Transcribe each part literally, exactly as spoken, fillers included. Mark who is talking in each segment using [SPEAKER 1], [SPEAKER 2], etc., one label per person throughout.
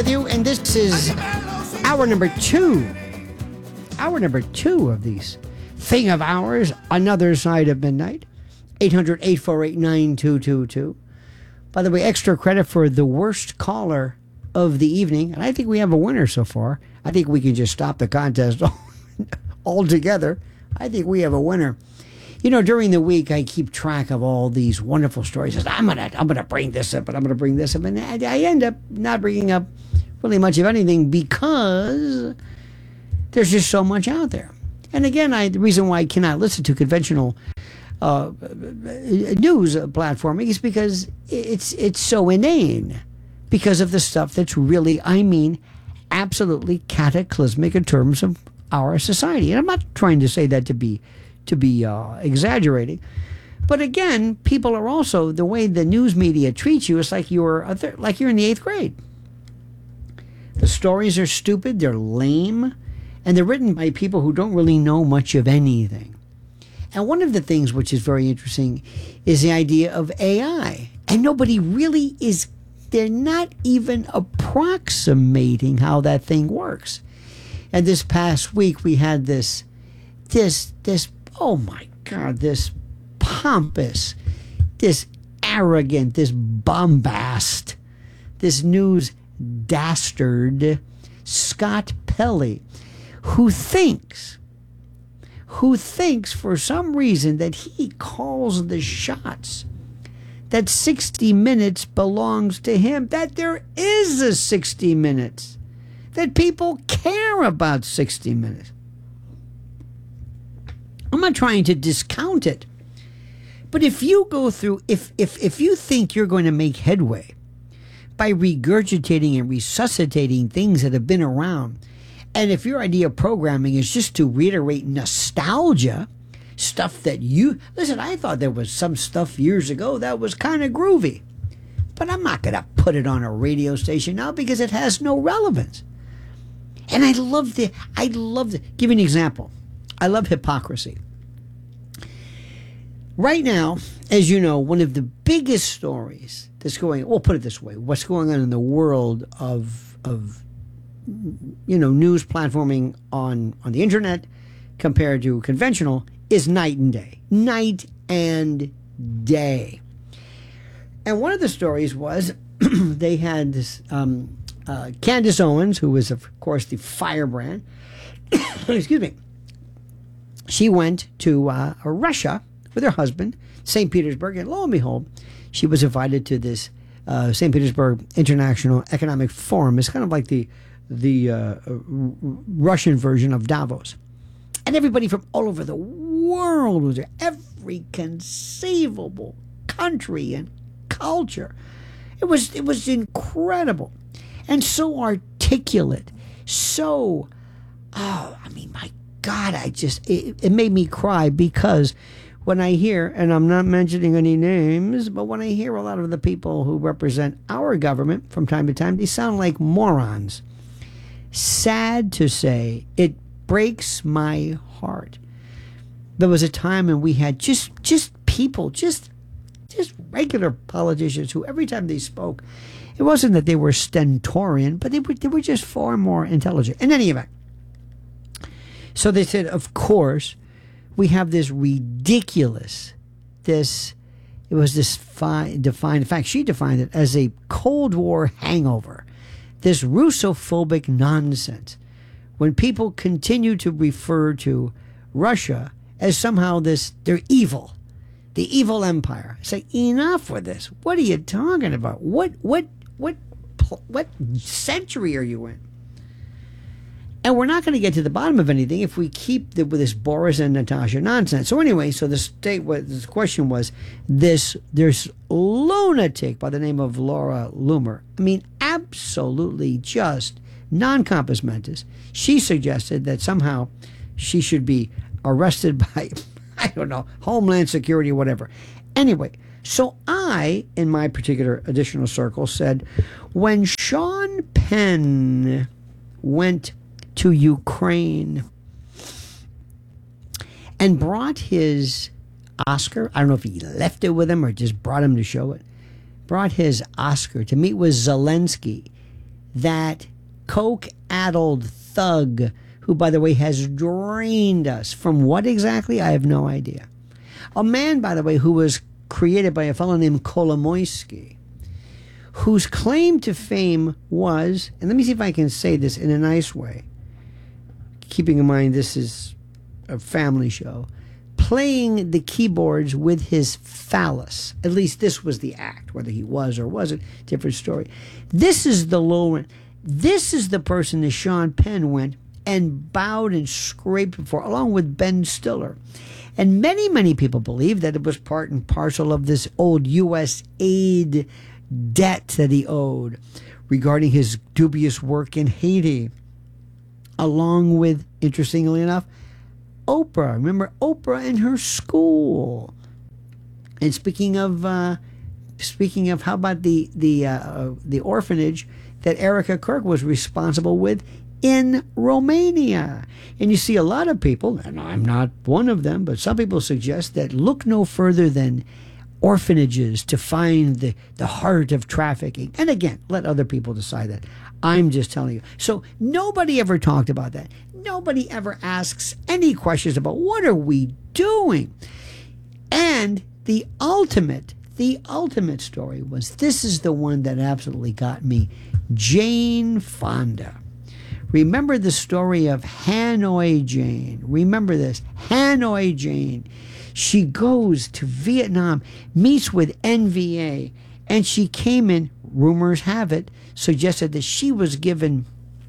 [SPEAKER 1] With you, and this is hour number two. Hour number two of these thing of ours, Another Side of Midnight. eight hundred, eight four eight, nine two two two. By the way, extra credit for the worst caller of the evening, and I think we have a winner so far. I think we can just stop the contest altogether. I think we have a winner. You know, during the week, I keep track of all these wonderful stories. I'm gonna, I'm gonna bring this up, and I'm gonna bring this up, and I end up not bringing up really much of anything because there's just so much out there. And again, I, the reason why I cannot listen to conventional uh, news platforming is because it's it's so inane, because of the stuff that's really, I mean, absolutely cataclysmic in terms of our society. And I'm not trying to say that to be to be uh, exaggerating. But again, people are also, the way the news media treats you is like you're a th- like you're in the eighth grade. The stories are stupid, they're lame, and they're written by people who don't really know much of anything. And one of the things which is very interesting is the idea of A I. And nobody really is, they're not even approximating how that thing works. And this past week we had this, this, this, oh my God, this pompous, this arrogant, this bombast, this news dastard, Scott Pelley, who thinks, who thinks for some reason that he calls the shots, that sixty minutes belongs to him, that there is a sixty minutes, that people care about sixty minutes. I'm not trying to discount it, but if you go through, if if if you think you're going to make headway by regurgitating and resuscitating things that have been around, and if your idea of programming is just to reiterate nostalgia, stuff that you, listen, I thought there was some stuff years ago that was kind of groovy, but I'm not going to put it on a radio station now because it has no relevance. And I love the, I love the, give you an example. I love hypocrisy. Right now, as you know, one of the biggest stories that's going, we'll put it this way, what's going on in the world of, of you know, news platforming on, on the internet compared to conventional is night and day. Night and day. And one of the stories was they had this um, uh, Candace Owens, who was, of course, the firebrand. Excuse me. She went to uh, Russia with her husband, Saint Petersburg, and lo and behold, she was invited to this uh, Saint Petersburg International Economic Forum. It's kind of like the the uh, Russian version of Davos. And everybody from all over the world was there. Every conceivable country and culture. It was it was incredible. And so articulate. So, oh, I mean, my God, I just, it, it made me cry because when I hear, and I'm not mentioning any names, but when I hear a lot of the people who represent our government from time to time, they sound like morons. Sad to say, it breaks my heart. There was a time when we had just just people, just just regular politicians who every time they spoke, it wasn't that they were stentorian, but they were they were just far more intelligent. In any event, so they said, of course, we have this ridiculous, this, it was this fi- defined, in fact, she defined it as a Cold War hangover, this Russophobic nonsense. When people continue to refer to Russia as somehow this, they're evil, the evil empire. It's like, enough with this. What are you talking about? What, what, what, what century are you in? And we're not going to get to the bottom of anything if we keep the, with this Boris and Natasha nonsense. So anyway, so the state, what the question was, this this lunatic by the name of Laura Loomer. I mean, absolutely just non-compos mentis. She suggested that somehow she should be arrested by, I don't know, Homeland Security or whatever. Anyway, so I, in my particular additional circle, said, when Sean Penn went to Ukraine and brought his Oscar, I don't know if he left it with him or just brought him to show it, brought his Oscar to meet with Zelensky, that coke-addled thug, who, by the way, has drained us from what exactly? I have no idea. A man, by the way, who was created by a fellow named Kolomoisky, whose claim to fame was, and let me see if I can say this in a nice way, keeping in mind this is a family show, playing the keyboards with his phallus. At least this was the act. Whether he was or wasn't, different story. This is the low end. This is the person that Sean Penn went and bowed and scraped before, along with Ben Stiller. And many, many people believe that it was part and parcel of this old U S aid debt that he owed regarding his dubious work in Haiti, along with, interestingly enough, Oprah. Remember Oprah and her school. And speaking of, uh, speaking of, how about the the uh, the orphanage that Erica Kirk was responsible with in Romania? And you see a lot of people, and I'm not one of them, but some people suggest that look no further than orphanages to find the, the heart of trafficking. And again, let other people decide that. I'm just telling you. So nobody ever talked about that. Nobody ever asks any questions about what are we doing. And the ultimate, the ultimate story was, this is the one that absolutely got me, Jane Fonda. Remember the story of Hanoi Jane. Remember this, Hanoi Jane. She goes to Vietnam, meets with N V A, and she came in, rumors have it, suggested that she was given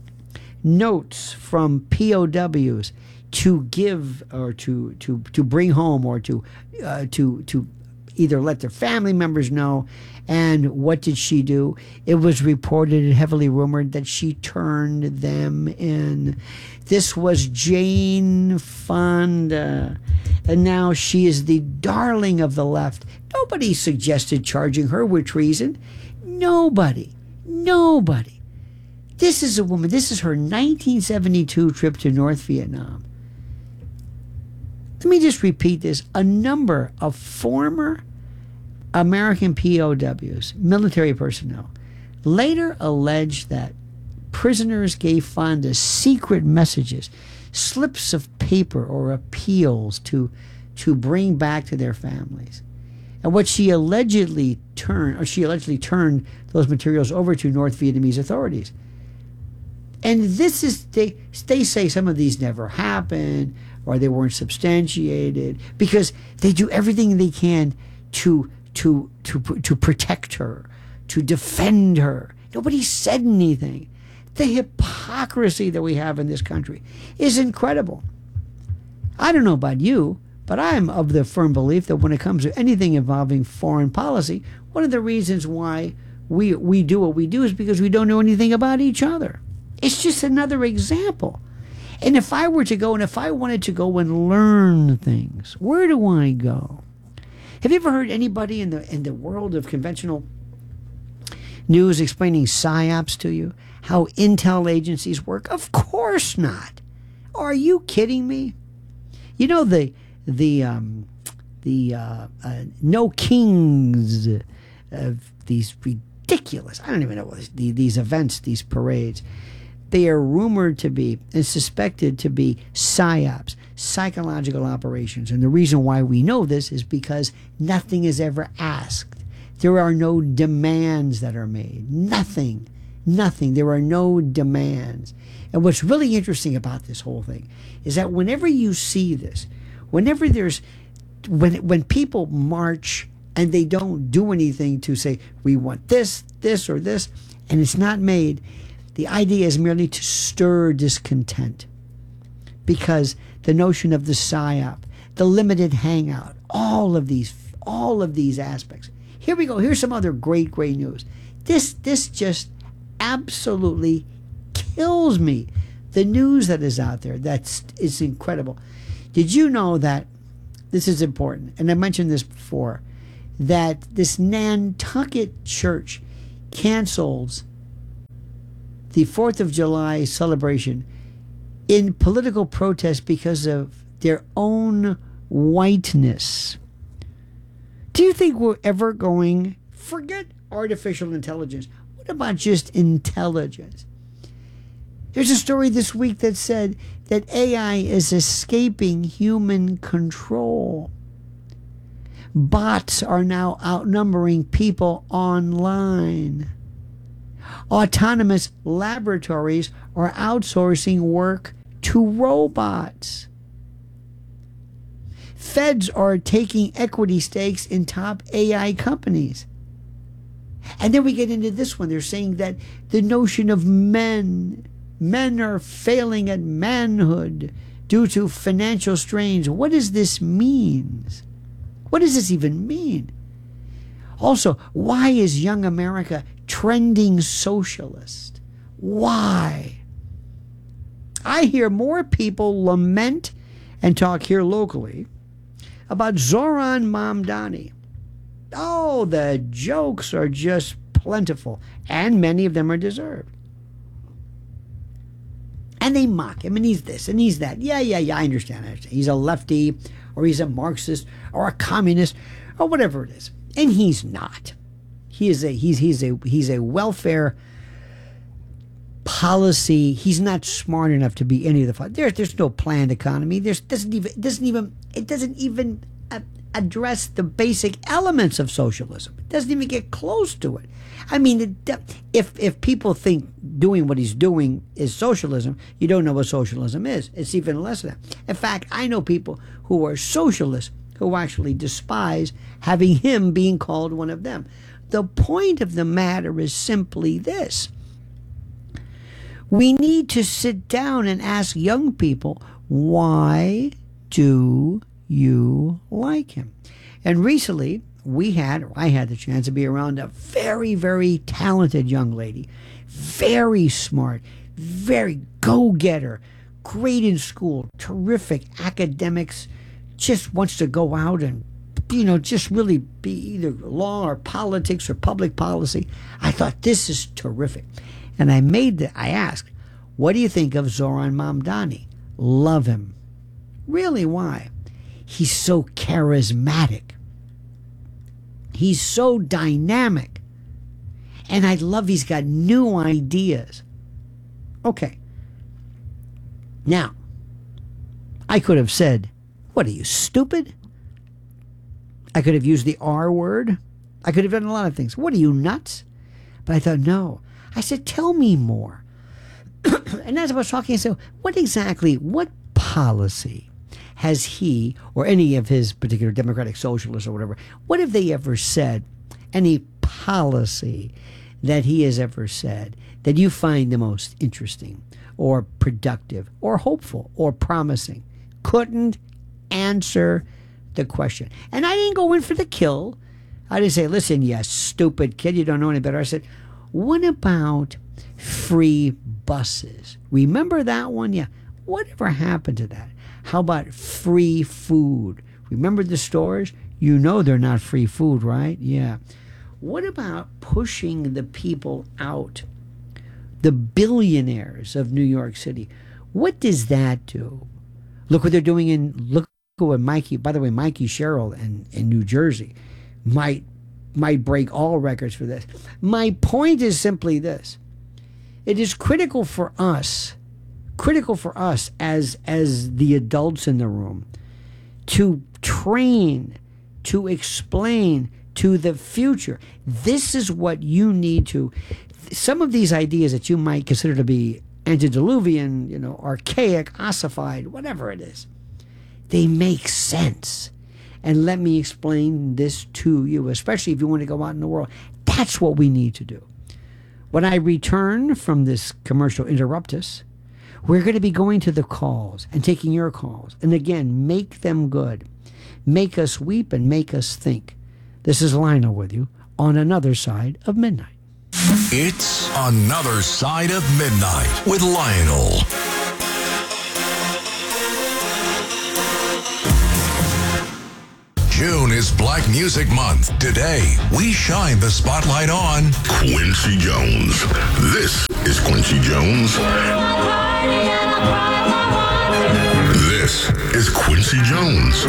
[SPEAKER 1] notes from P O Ws to give, or to to to bring home, or to uh, to to either let their family members know. And what did she do? It was reported and heavily rumored that she turned them in. This was Jane Fonda. And now she is the darling of the left. Nobody suggested charging her with treason. Nobody. Nobody. This is a woman. This is her nineteen seventy-two trip to North Vietnam. Let me just repeat this. A number of former American P O Ws, military personnel, later alleged that prisoners gave Fonda secret messages, slips of paper or appeals to, to bring back to their families. And what she allegedly turned, or she allegedly turned those materials over to North Vietnamese authorities. And this is, they, they say some of these never happened, or they weren't substantiated, because they do everything they can to to to to protect her, to defend her. Nobody said anything. The hypocrisy that we have in this country is incredible. I don't know about you, but I'm of the firm belief that when it comes to anything involving foreign policy, one of the reasons why we we do what we do is because we don't know anything about each other. It's just another example. And if I were to go, and if I wanted to go and learn things, where do I go? Have you ever heard anybody in the in the world of conventional news explaining psyops to you? How intel agencies work? Of course not. Are you kidding me? You know the the um, the uh, uh, no kings of these ridiculous, I don't even know what these, these events, these parades. They are rumored to be and suspected to be psyops, psychological operations. And the reason why we know this is because nothing is ever asked. There are no demands that are made. Nothing. Nothing. There are no demands. And what's really interesting about this whole thing is that whenever you see this, whenever there's, when, when people march and they don't do anything to say, we want this, this, or this, and it's not made, the idea is merely to stir discontent, because the notion of the psyop, the limited hangout, all of these, all of these aspects. Here we go. Here's some other great, great news. This, this just absolutely kills me. The news that is out there, that's is incredible. Did you know that, this is important, and I mentioned this before, that this Nantucket church cancels the fourth of July celebration in political protest because of their own whiteness? Do you think we're ever going, forget artificial intelligence, What about just intelligence? There's a story this week that said that A I is escaping human control. Bots are now outnumbering people online. Autonomous laboratories are outsourcing work to robots. Feds are taking equity stakes in top A I companies. And then we get into this one. They're saying that the notion of men, men are failing at manhood due to financial strains. What does this mean? What does this even mean? Also, why is young America trending socialist? Why? I hear more people lament and talk here locally about Zohran Mamdani. Oh, the jokes are just plentiful, and many of them are deserved. And they mock him, and he's this, and he's that. Yeah, yeah, yeah, I understand, I understand. He's a lefty, or he's a Marxist, or a communist, or whatever it is. And he's not. He is a he's he's a he's a welfare policy. He's not smart enough to be any of the. There's there's no planned economy. There's doesn't even doesn't even it doesn't even uh, address the basic elements of socialism. It doesn't even get close to it. I mean, it, if if people think doing what he's doing is socialism, you don't know what socialism is. It's even less than that. In fact, I know people who are socialists who actually despise having him being called one of them. The point of the matter is simply this. We need to sit down and ask young people, why do you like him? And recently, we had, or I had the chance to be around a very, very talented young lady, very smart, very go-getter, great in school, terrific academics, just wants to go out and, you know, just really be either law or politics or public policy. I thought, this is terrific. And I made the, I asked, what do you think of Zohran Mamdani? Love him. Really, why? He's so charismatic. He's so dynamic. And I love he's got new ideas. Okay. Now, I could have said, what are you, stupid? I could have used the R word. I could have done a lot of things. What are you, nuts? But I thought, no. I said, tell me more. And as I was talking, I said, what exactly, what policy has he or any of his particular democratic socialists or whatever, what have they ever said, any policy that he has ever said that you find the most interesting or productive or hopeful or promising? Couldn't answer the question. And I didn't go in for the kill. I didn't say, listen, you stupid kid, you don't know any better. I said, what about free buses? Remember that one? Yeah. Whatever happened to that? How about free food? Remember the stores? You know they're not free food, right? Yeah. What about pushing the people out? The billionaires of New York City. What does that do? Look what they're doing in, look what Mikey, by the way, Mikey Sherrill in, in New Jersey might, might break all records for this. My point is simply this. It is critical for us, critical for us as, as the adults in the room to train, to explain to the future. This is what you need to, some of these ideas that you might consider to be antediluvian, you know, archaic, ossified, whatever it is, they make sense. And let me explain this to you, especially if you want to go out in the world. That's what we need to do. When I return from this commercial interruptus, we're going to be going to the calls and taking your calls. And again, make them good. Make us weep and make us think. This is Lionel with you on Another Side of Midnight.
[SPEAKER 2] It's Another Side of Midnight with Lionel. June is Black Music Month. Today, we shine the spotlight on
[SPEAKER 3] Quincy Jones. This is Quincy Jones. This is Quincy Jones.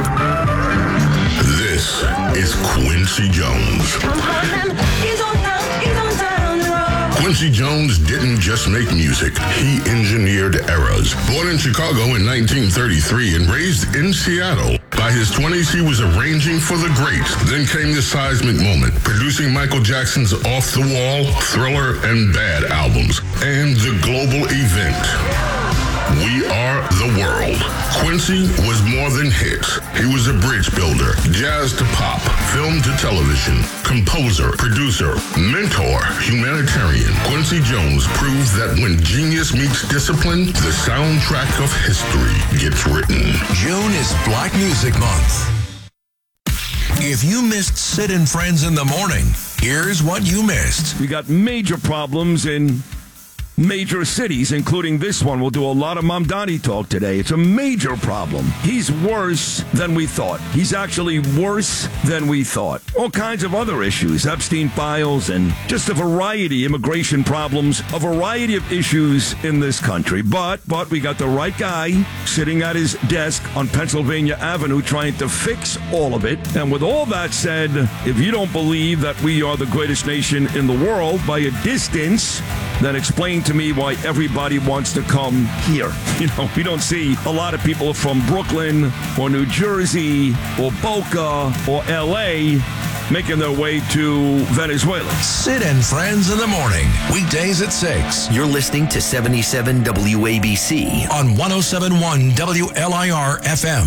[SPEAKER 3] This is Quincy Jones. Quincy Jones didn't just make music, he engineered eras. Born in Chicago in nineteen thirty-three and raised in Seattle, by his twenties he was arranging for the greats. Then came the seismic moment, producing Michael Jackson's Off the Wall, Thriller, and Bad albums, and the global event. We Are the World. Quincy was more than hits. He was a bridge builder, jazz to pop, film to television, composer, producer, mentor, humanitarian. Quincy Jones proves that when genius meets discipline, the soundtrack of history gets written.
[SPEAKER 2] June is Black Music Month. If you missed Sid and Friends in the morning, here's what you missed.
[SPEAKER 4] We got major problems in major cities, including this one. We'll do a lot of Mamdani talk today. It's a major problem. He's worse than we thought. He's actually worse than we thought. All kinds of other issues, Epstein files, and just a variety, immigration problems, a variety of issues in this country. But, but we got the right guy sitting at his desk on Pennsylvania Avenue trying to fix all of it. And with all that said, if you don't believe that we are the greatest nation in the world by a distance, then explain to me why everybody wants to come here. You know, we don't see a lot of people from Brooklyn or New Jersey or Boca or L A making their way to Venezuela.
[SPEAKER 2] Sid and Friends in the morning, weekdays at six.
[SPEAKER 5] You're listening to seventy-seven W A B C
[SPEAKER 2] on one oh seven point one W L I R F M.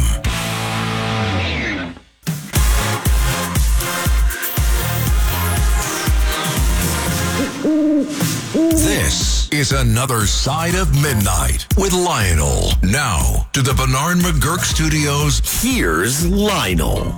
[SPEAKER 2] This is Another Side of Midnight with Lionel. Now to the Bernard McGurk Studios.
[SPEAKER 5] Here's Lionel.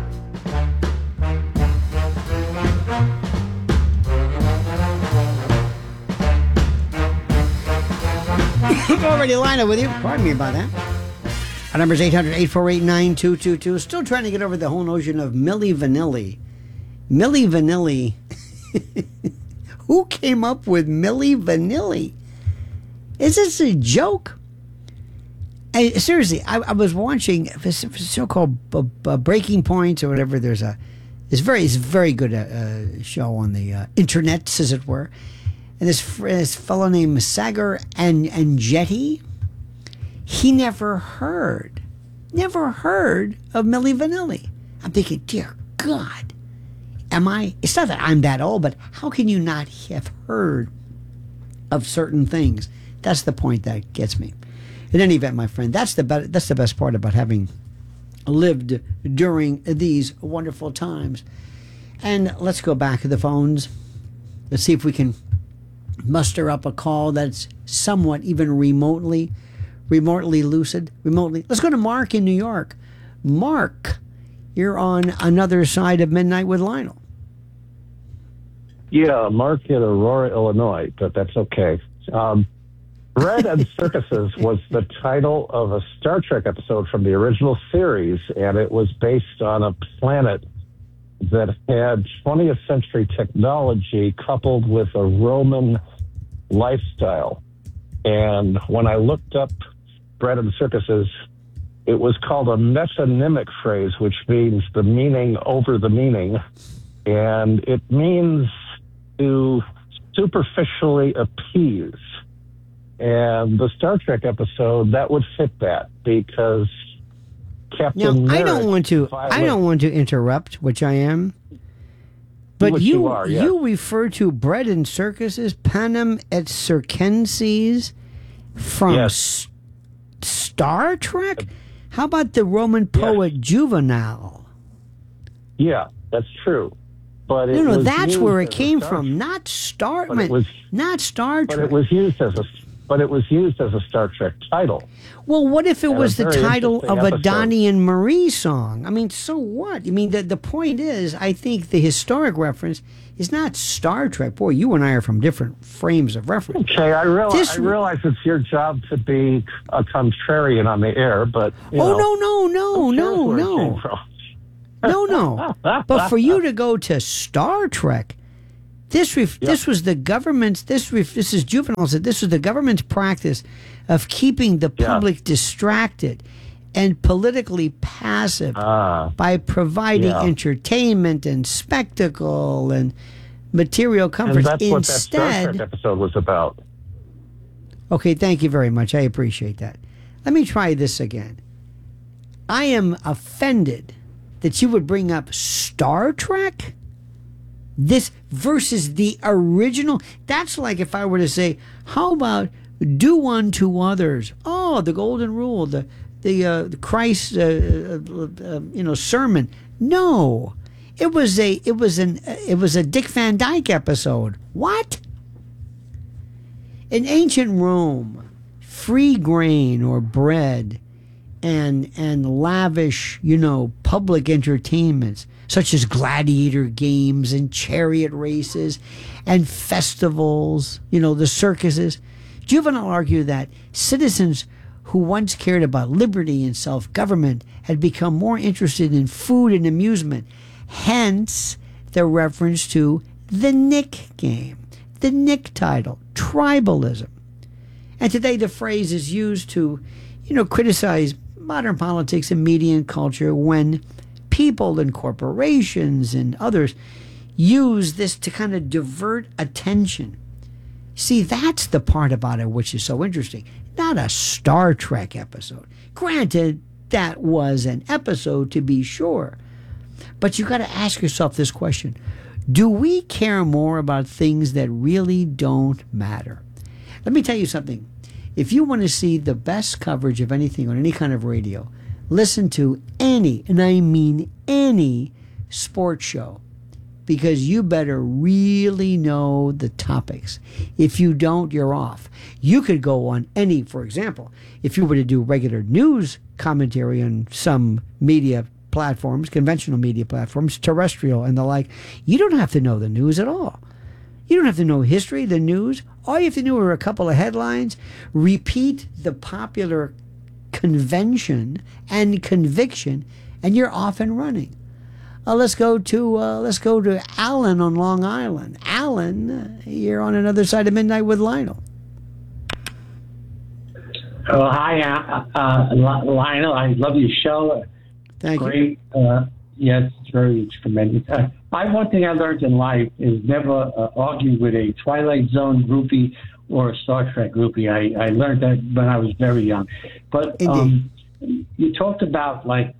[SPEAKER 1] Already Lionel with you. Pardon me about that. Our number is eight hundred, eight four eight, nine two two two. Still trying to get over the whole notion of Milli Vanilli. Milli Vanilli. Who came up with Milli Vanilli? Is this a joke? I, seriously, I, I was watching a so-called b- b- Breaking Points or whatever. There's a, it's very, it's a very good uh, show on the uh, internet, as it were. And this, this fellow named Sagar and Angetti, he never heard, never heard of Milli Vanilli. I'm thinking, dear God. Am I, it's not that I'm that old, but how can you not have heard of certain things? That's the point that gets me. In any event, my friend, that's the be- that's the best part about having lived during these wonderful times. And let's go back to the phones. Let's see if we can muster up a call that's somewhat even remotely, remotely lucid, remotely. Let's go to Mark in New York. Mark, you're on Another Side of Midnight with Lionel.
[SPEAKER 6] Yeah, Mark in Aurora, Illinois, but that's okay. Um, Bread and Circuses was the title of a Star Trek episode from the original series, and it was based on a planet that had twentieth century technology coupled with a Roman lifestyle. And when I looked up Bread and Circuses, it was called a metonymic phrase, which means the meaning over the meaning. And it means to superficially appease. And the Star Trek episode, that would fit that, because Captain
[SPEAKER 1] Now, I
[SPEAKER 6] Merritt
[SPEAKER 1] don't want to
[SPEAKER 6] violated-
[SPEAKER 1] I don't want to interrupt, which I am. But
[SPEAKER 6] Which
[SPEAKER 1] you
[SPEAKER 6] you are, yeah.
[SPEAKER 1] you refer to Bread and Circuses, Panem et Circenses from
[SPEAKER 6] Yes.
[SPEAKER 1] S- Star Trek? How about the Roman poet Juvenal?
[SPEAKER 6] Yeah, that's true. But it
[SPEAKER 1] No, no,
[SPEAKER 6] was
[SPEAKER 1] that's
[SPEAKER 6] used
[SPEAKER 1] where it
[SPEAKER 6] as a
[SPEAKER 1] came
[SPEAKER 6] Star
[SPEAKER 1] from, not Star
[SPEAKER 6] But it was-
[SPEAKER 1] not Star
[SPEAKER 6] But
[SPEAKER 1] Trek.
[SPEAKER 6] it was used as a but it was used as a Star Trek title.
[SPEAKER 1] Well, what if it
[SPEAKER 6] And a
[SPEAKER 1] was the
[SPEAKER 6] very
[SPEAKER 1] title of
[SPEAKER 6] interesting
[SPEAKER 1] a
[SPEAKER 6] episode.
[SPEAKER 1] Donnie and Marie song? I mean, so what? I mean, the, the point is, I think the historic reference is not Star Trek. Boy, you and I are from different frames of reference.
[SPEAKER 6] Okay, I realize
[SPEAKER 1] This-
[SPEAKER 6] I realize it's your job to be a contrarian on the air, but you
[SPEAKER 1] Oh,
[SPEAKER 6] know,
[SPEAKER 1] no, no, no,
[SPEAKER 6] who cares
[SPEAKER 1] no,
[SPEAKER 6] where it
[SPEAKER 1] no.
[SPEAKER 6] came from?
[SPEAKER 1] No, no. But for you to go to Star Trek, this ref- this was the government's, this ref- this is Juvenal said, this was the government's practice of keeping the
[SPEAKER 6] Yeah.
[SPEAKER 1] public distracted and politically passive
[SPEAKER 6] Ah.
[SPEAKER 1] by providing
[SPEAKER 6] Yeah.
[SPEAKER 1] entertainment and spectacle and material
[SPEAKER 6] And
[SPEAKER 1] comforts.
[SPEAKER 6] that's what that Star
[SPEAKER 1] Instead,
[SPEAKER 6] Trek episode was about.
[SPEAKER 1] okay, thank you very much. I appreciate that. Let me try this again. I am offended that you would bring up Star Trek. This versus the original. That's like if I were to say, how about do unto others? Oh, the golden rule, the the, uh, the Christ, uh, uh, uh, you know, sermon. No, it was a it was an it was a Dick Van Dyke episode. What? In ancient Rome, free grain or bread and and lavish, you know, public entertainments such as gladiator games and chariot races and festivals, you know, the circuses. Juvenal argued that citizens who once cared about liberty and self-government had become more interested in food and amusement. Hence, the reference to the Nick game, the Nick title, tribalism. And today the phrase is used to, you know, criticize modern politics and media and culture when people and corporations and others use this to kind of divert attention. See, that's the part about it which is so interesting. Not a Star Trek episode. Granted, that was an episode to be sure. But you got to ask yourself this question. Do we care more about things that really don't matter? Let me tell you something. If you want to see the best coverage of anything on any kind of radio, listen to any, and I mean any, sports show, because you better really know the topics. If you don't, you're off. You could go on any, for example, if you were to do regular news commentary on some media platforms, conventional media platforms, terrestrial and the like, you don't have to know the news at all. You don't have to know history, the news. All you have to do are a couple of headlines, repeat the popular convention and conviction, and you're off and running. Uh, let's go to uh, let's go to Alan on Long Island. Alan, uh, you're on another side of midnight with Lionel.
[SPEAKER 7] Oh, hi, uh, uh, Lionel. I love your show.
[SPEAKER 1] Thank
[SPEAKER 7] Great.
[SPEAKER 1] you.
[SPEAKER 7] Uh, yes, it's very tremendous. Uh, I one thing I learned in life is never uh, argue with a Twilight Zone groupie or a Star Trek groupie. I, I learned that when I was very young. But um, you talked about like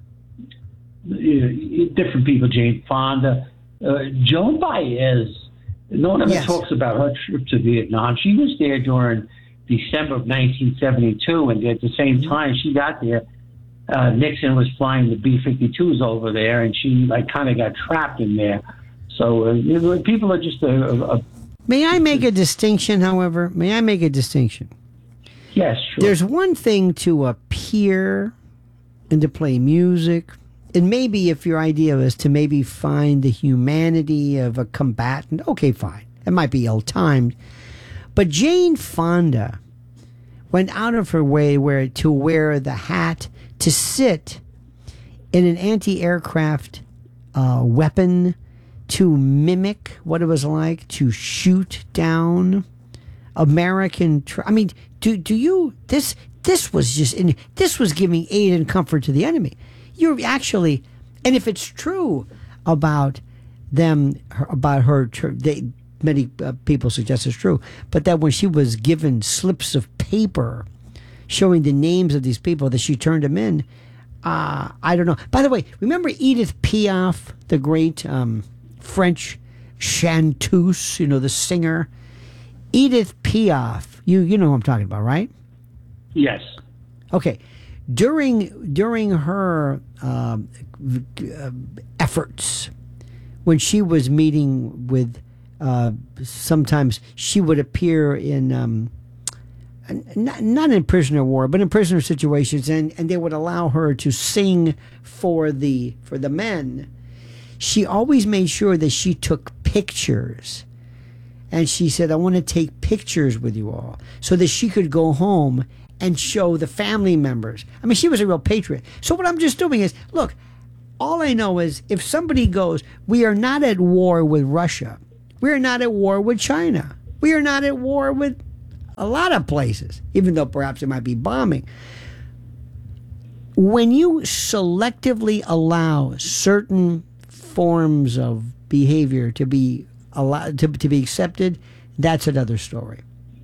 [SPEAKER 7] you know, different people, Jane Fonda, uh, Joan Baez. No one ever
[SPEAKER 1] Yes.
[SPEAKER 7] talks about her trip to Vietnam. She was there during December of nineteen seventy-two, and at the same time she got there, uh, Nixon was flying the B fifty-twos over there, and she like kind of got trapped in there. So uh, you know, people are just a, a, a
[SPEAKER 1] May I make a distinction, however? May I make a distinction?
[SPEAKER 7] yes, sure.
[SPEAKER 1] There's one thing to appear and to play music, and maybe if your idea is to maybe find the humanity of a combatant, okay, fine. It might be ill-timed. But Jane Fonda went out of her way where to wear the hat, to sit in an anti-aircraft uh, weapon, to mimic what it was like to shoot down American. Tra- I mean, do do you this this was just in, this was giving aid and comfort to the enemy. You're actually, and if it's true about them, her, about her, they, many uh, people suggest it's true, but that when she was given slips of paper showing the names of these people, that she turned them in. Uh, I don't know. By the way, remember Edith Piaf, the great um, French chanteuse, you know, the singer? Edith Piaf, you you know who I'm talking about, right?
[SPEAKER 7] yes.
[SPEAKER 1] Okay. During during her um, uh, efforts, when she was meeting with, uh, sometimes she would appear in, um, not, not in prisoner of war, but in prisoner situations, and, and they would allow her to sing for the for the men. She always made sure that she took pictures. And she said, I want to take pictures with you all so that she could go home and show the family members. I mean, she was a real patriot. So what I'm just doing is, look, all I know is if somebody goes, we are not at war with Russia. We are not at war with China. We are not at war with a lot of places, even though perhaps it might be bombing. When you selectively allow certain forms of behavior to be allowed to, to be accepted, that's another story.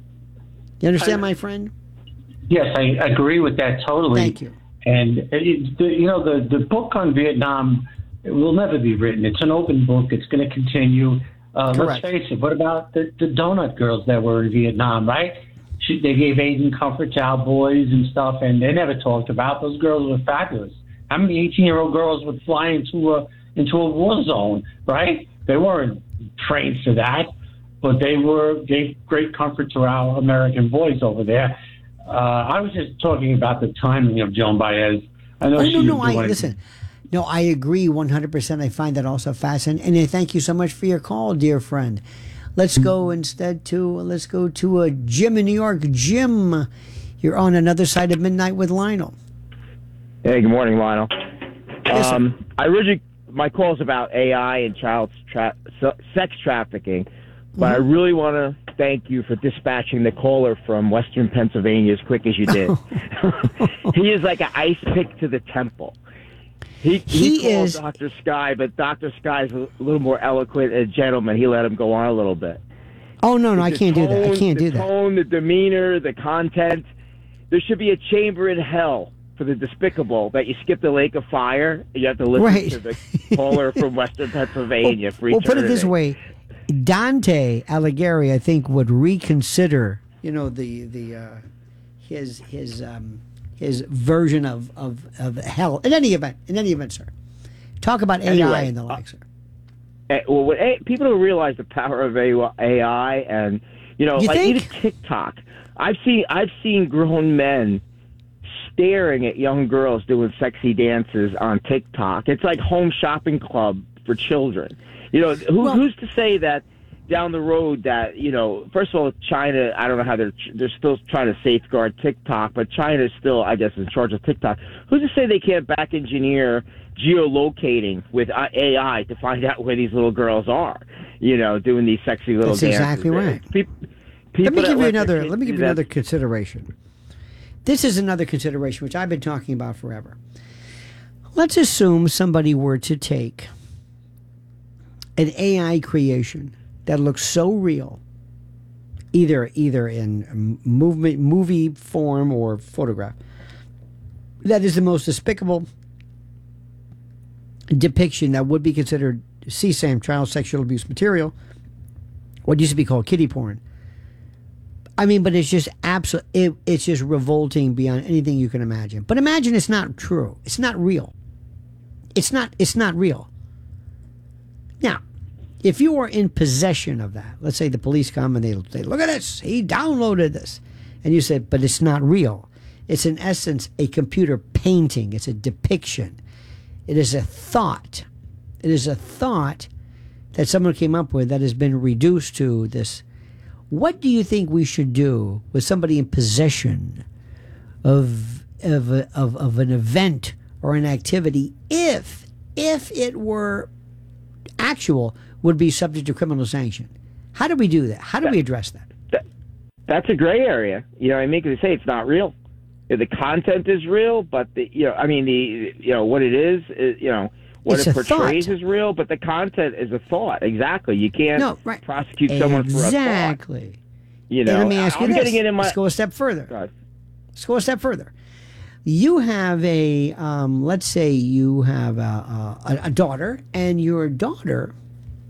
[SPEAKER 1] You understand, my friend?
[SPEAKER 7] Yes, I agree with that totally.
[SPEAKER 1] Thank you.
[SPEAKER 7] And it, the, you know, the the book on Vietnam will never be written. It's an open book. It's going to continue. Uh, let's face it. What about the, the donut girls that were in Vietnam? Right? She, they gave aid and comfort to our boys and stuff, and they never talked about those girls. Were fabulous. How many eighteen-year-old girls would fly into a into a war zone? Right? They weren't trained for that, but they were gave great comfort to our American boys over there. Uh, I was just talking about the timing of Joan Baez. I know
[SPEAKER 1] Oh,
[SPEAKER 7] she
[SPEAKER 1] no, no,
[SPEAKER 7] was
[SPEAKER 1] I,
[SPEAKER 7] doing-
[SPEAKER 1] listen. No, I agree one hundred percent. I find that also fascinating. And I thank you so much for your call, dear friend. Let's go instead to, let's go to uh, Jim in New York. Jim, you're on Another Side of Midnight with Lionel.
[SPEAKER 8] Hey, good morning, Lionel.
[SPEAKER 1] Yes, sir.
[SPEAKER 8] um, I originally, my call is about A I and child tra- sex trafficking, but I really want to thank you for dispatching the caller from Western Pennsylvania as quick as you did. He is like an ice pick to the temple. He, he,
[SPEAKER 1] He
[SPEAKER 8] called
[SPEAKER 1] is-
[SPEAKER 8] Doctor Sky, but Doctor Sky is a little more eloquent and a gentleman. He let him go on a little bit.
[SPEAKER 1] Oh, no, no, I
[SPEAKER 8] The
[SPEAKER 1] can't do that. I
[SPEAKER 8] tone-
[SPEAKER 1] can't do
[SPEAKER 8] the
[SPEAKER 1] that.
[SPEAKER 8] tone, the demeanor, the content. There should be a chamber in hell for the despicable that you skip the lake of fire. And you have to listen
[SPEAKER 1] Right.
[SPEAKER 8] to the caller from Western Pennsylvania. for
[SPEAKER 1] Well, put it this
[SPEAKER 8] eternity.
[SPEAKER 1] way. Dante Alighieri, I think, would reconsider, you know, the the uh, his his um, his version of, of, of hell. In any event, in any event, sir. Talk about A I
[SPEAKER 8] Anyway,
[SPEAKER 1] and the like, sir.
[SPEAKER 8] Eh, well, what, eh, people don't realize the power of A I, and you know,
[SPEAKER 1] You
[SPEAKER 8] like
[SPEAKER 1] think?
[SPEAKER 8] even TikTok. I've seen I've seen grown men staring at young girls doing sexy dances on TikTok. It's like home shopping club for children. You know, who,
[SPEAKER 1] Well-
[SPEAKER 8] who's to say that down the road that, you know, first of all, China, I don't know how they're they're still trying to safeguard TikTok, but China is still, I guess, in charge of TikTok. Who's to say they can't back engineer geolocating with A I to find out where these little girls are? You know, doing these sexy little
[SPEAKER 1] That's
[SPEAKER 8] dances.
[SPEAKER 1] exactly right.
[SPEAKER 8] Peop-
[SPEAKER 1] Let
[SPEAKER 8] people
[SPEAKER 1] me
[SPEAKER 8] that
[SPEAKER 1] give you
[SPEAKER 8] let their
[SPEAKER 1] another.
[SPEAKER 8] kids
[SPEAKER 1] Let me
[SPEAKER 8] do
[SPEAKER 1] give you
[SPEAKER 8] that-
[SPEAKER 1] another consideration. This is another consideration which I've been talking about forever. Let's assume somebody were to take an A I creation that looks so real, either either in movement, movie form or photograph, that is the most despicable depiction that would be considered C SAM, child sexual abuse material, what used to be called kiddie porn. I mean, but it's just absolute. It, it's just revolting beyond anything you can imagine. But imagine it's not true. It's not real. It's not. It's not real. Now, if you are in possession of that, let's say the police come and they say, "Look at this. He downloaded this," and you say, "But it's not real. It's in essence a computer painting. It's a depiction. It is a thought. It is a thought that someone came up with that has been reduced to this." What do you think we should do with somebody in possession of of a, of, of an event or an activity if if it were actual would be subject to criminal sanction? How do we do that? How do we address that?
[SPEAKER 8] that, that's a gray area. You know what I mean? Because they say it's not real. The content is real, but the you know, I mean, the you know what it is, is you know what
[SPEAKER 1] It's
[SPEAKER 8] it
[SPEAKER 1] a
[SPEAKER 8] portrays
[SPEAKER 1] thought.
[SPEAKER 8] is real, but the content is a thought. Exactly. You can't
[SPEAKER 1] No, right.
[SPEAKER 8] prosecute someone for a thought.
[SPEAKER 1] Exactly.
[SPEAKER 8] You know,
[SPEAKER 1] And let me ask you
[SPEAKER 8] I'm
[SPEAKER 1] this.
[SPEAKER 8] getting it in my.
[SPEAKER 1] Let's go a step further.
[SPEAKER 8] God.
[SPEAKER 1] Let's go a step further. You have a, um, let's say you have a, a, a daughter, and your daughter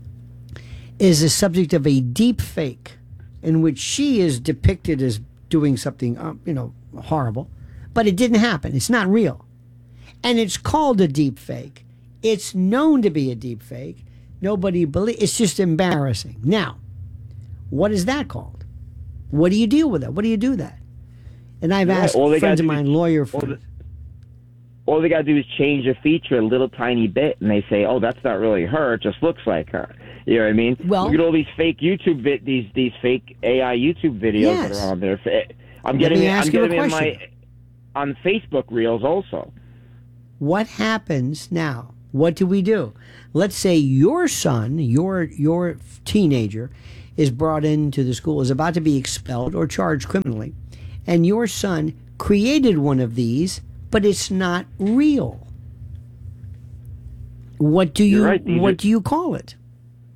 [SPEAKER 1] is the subject of a deep fake in which she is depicted as doing something, um, you know, horrible, but it didn't happen. It's not real. And it's called a deep fake. It's known to be a deep fake. Nobody believes. It's just embarrassing. Now, what is that called? What do you deal with that? What do you do that? And I've
[SPEAKER 8] Right,
[SPEAKER 1] asked
[SPEAKER 8] all they
[SPEAKER 1] friends of
[SPEAKER 8] gotta do
[SPEAKER 1] mine,
[SPEAKER 8] is-
[SPEAKER 1] lawyer
[SPEAKER 8] all
[SPEAKER 1] friends.
[SPEAKER 8] All they got to do is change a feature a little tiny bit, and they say, "Oh, that's not really her. It just looks like her." You know what I mean?
[SPEAKER 1] Well-
[SPEAKER 8] Look at all these fake YouTube vid- these these fake A I YouTube videos
[SPEAKER 1] Yes.
[SPEAKER 8] that are on there. I'm
[SPEAKER 1] Let
[SPEAKER 8] getting
[SPEAKER 1] me
[SPEAKER 8] it,
[SPEAKER 1] ask
[SPEAKER 8] I'm
[SPEAKER 1] you a
[SPEAKER 8] getting it in
[SPEAKER 1] question.
[SPEAKER 8] my on Facebook Reels also.
[SPEAKER 1] What happens now? What do we do? Let's say your son, your your teenager, is brought into the school, is about to be expelled or charged criminally, and your son created one of these, but it's not real. What do you
[SPEAKER 8] You're right, these
[SPEAKER 1] what
[SPEAKER 8] are-
[SPEAKER 1] do you call it?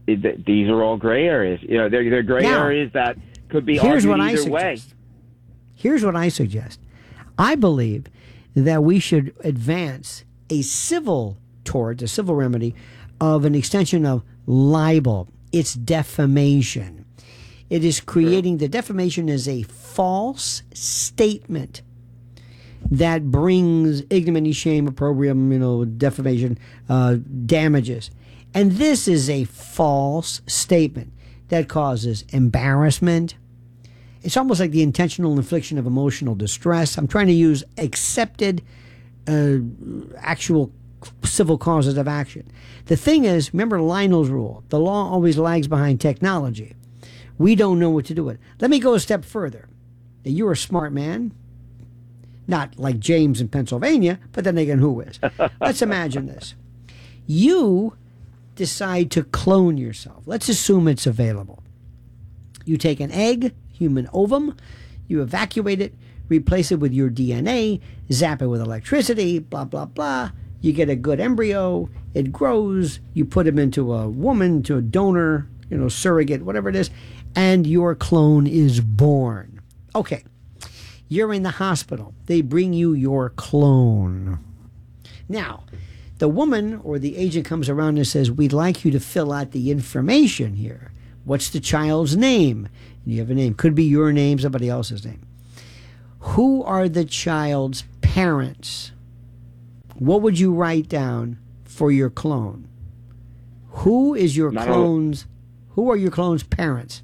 [SPEAKER 8] it, these are all gray areas. You know, they're, they're gray
[SPEAKER 1] Now,
[SPEAKER 8] areas that could be
[SPEAKER 1] here's
[SPEAKER 8] argued
[SPEAKER 1] what I
[SPEAKER 8] either way.
[SPEAKER 1] suggest. Here's what I suggest. I believe that we should advance a civil tort, a civil remedy of an extension of libel. It's defamation. It is creating, the defamation is a false statement that brings ignominy, shame, opprobrium, you know, defamation, uh, damages. And this is a false statement that causes embarrassment. It's almost like the intentional infliction of emotional distress. I'm trying to use accepted uh, actual civil causes of action. The thing is, remember Lionel's rule, the law always lags behind technology. We don't know what to do with it. Let me go a step further. Now, you're a smart man. Not like James in Pennsylvania, but then again, who is? Let's imagine this. You decide to clone yourself. Let's assume it's available. You take an egg, human ovum, you evacuate it, replace it with your D N A, zap it with electricity, blah, blah, blah. You get a good embryo, it grows, you put him into a woman, to a donor, you know, surrogate, whatever it is, and your clone is born. Okay. You're in the hospital. They bring you your clone. Now, the woman or the agent comes around and says, we'd like you to fill out the information here. What's the child's name? And you have a name. Could be your name, somebody else's name. Who are the child's parents? What would you write down for your clone? Who is your
[SPEAKER 8] Not
[SPEAKER 1] clone's, who are your clone's parents?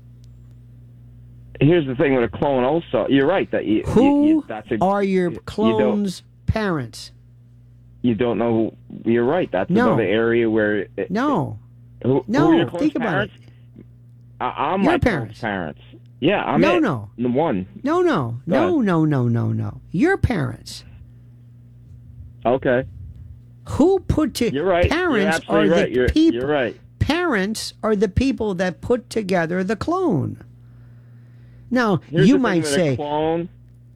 [SPEAKER 8] Here's the thing with a clone also. You're right. that you,
[SPEAKER 1] Who
[SPEAKER 8] you, you, that's a,
[SPEAKER 1] are your
[SPEAKER 8] you
[SPEAKER 1] clone's parents?
[SPEAKER 8] You don't know. You're right. That's
[SPEAKER 1] No.
[SPEAKER 8] another area where. It,
[SPEAKER 1] No.
[SPEAKER 8] Who,
[SPEAKER 1] No,
[SPEAKER 8] who are your close
[SPEAKER 1] think about
[SPEAKER 8] parents?
[SPEAKER 1] it.
[SPEAKER 8] I, I'm
[SPEAKER 1] Your
[SPEAKER 8] my
[SPEAKER 1] parents.
[SPEAKER 8] close parents. Yeah, I'm
[SPEAKER 1] No,
[SPEAKER 8] it.
[SPEAKER 1] no.
[SPEAKER 8] The one.
[SPEAKER 1] No, no.
[SPEAKER 8] Go
[SPEAKER 1] No,
[SPEAKER 8] ahead.
[SPEAKER 1] no, no, no, no. Your parents.
[SPEAKER 8] Okay.
[SPEAKER 1] Who put to
[SPEAKER 8] You're right.
[SPEAKER 1] parents
[SPEAKER 8] You're
[SPEAKER 1] are
[SPEAKER 8] absolutely
[SPEAKER 1] the
[SPEAKER 8] right. You're,
[SPEAKER 1] people.
[SPEAKER 8] you're right.
[SPEAKER 1] Parents are the people that put together the clone. Now,
[SPEAKER 8] Here's
[SPEAKER 1] you
[SPEAKER 8] the thing
[SPEAKER 1] might
[SPEAKER 8] with
[SPEAKER 1] say,
[SPEAKER 8] a clone.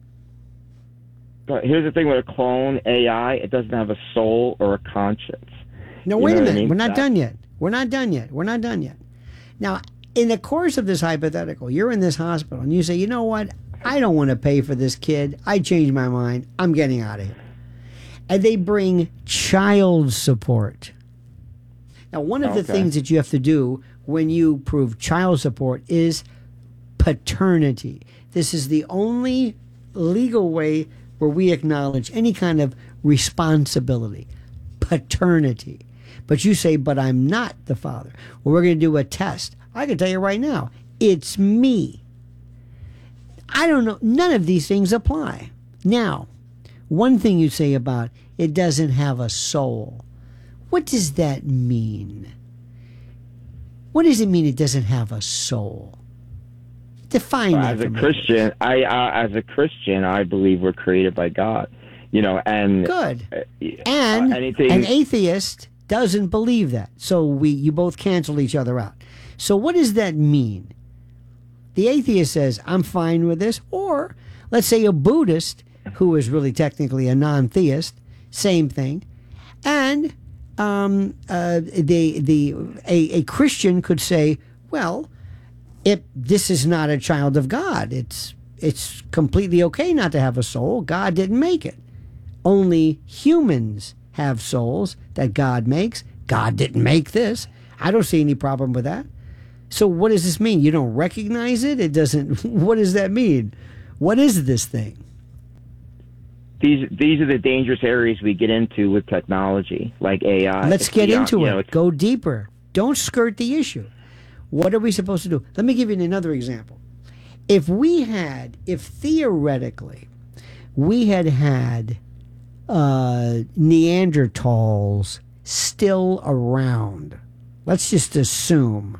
[SPEAKER 8] But here's the thing with a clone A I: it doesn't have a soul or a conscience.
[SPEAKER 1] no,
[SPEAKER 8] You
[SPEAKER 1] wait
[SPEAKER 8] know
[SPEAKER 1] a
[SPEAKER 8] what I
[SPEAKER 1] minute.
[SPEAKER 8] mean?
[SPEAKER 1] We're not
[SPEAKER 8] That-
[SPEAKER 1] done yet. We're not done yet. We're not done yet. Now, in the course of this hypothetical, you're in this hospital and you say, you know what? I don't want to pay for this kid. I changed my mind. I'm getting out of here. And they bring child support. Now, one of the
[SPEAKER 8] Okay.
[SPEAKER 1] things that you have to do when you prove child support is paternity. This is the only legal way where we acknowledge any kind of responsibility. Paternity. But you say, but I'm not the father. Well, we're going to do a test. I can tell you right now, it's me. I don't know. None of these things apply. Now, one thing you say about it doesn't have a soul. What does that mean? What does it mean it doesn't have a soul? Define
[SPEAKER 8] Well,
[SPEAKER 1] that
[SPEAKER 8] as
[SPEAKER 1] for
[SPEAKER 8] a
[SPEAKER 1] me.
[SPEAKER 8] Christian, I uh, as a Christian, I believe we're created by God. You know, and
[SPEAKER 1] Good.
[SPEAKER 8] uh,
[SPEAKER 1] And
[SPEAKER 8] uh, anything.
[SPEAKER 1] an atheist doesn't believe that. So we you both cancel each other out. So what does that mean? The atheist says, I'm fine with this. Or let's say a Buddhist, who is really technically a non-theist, same thing. And um, uh, the, the, a, a Christian could say, well, it, this is not a child of God. It's, it's completely okay not to have a soul. God didn't make it. Only humans have souls that God makes. God didn't make this. I don't see any problem with that. So what does this mean? You don't recognize it? It doesn't. What does that mean? What is this thing?
[SPEAKER 8] these these are the dangerous areas we get into with technology, like A I.
[SPEAKER 1] Let's
[SPEAKER 8] It's
[SPEAKER 1] get
[SPEAKER 8] beyond-
[SPEAKER 1] into
[SPEAKER 8] you
[SPEAKER 1] it.
[SPEAKER 8] know, it's-
[SPEAKER 1] Go deeper. Don't skirt the issue. What are we supposed to do? Let me give you another example. If we had, if theoretically, we had had uh, Neanderthals still around, let's just assume,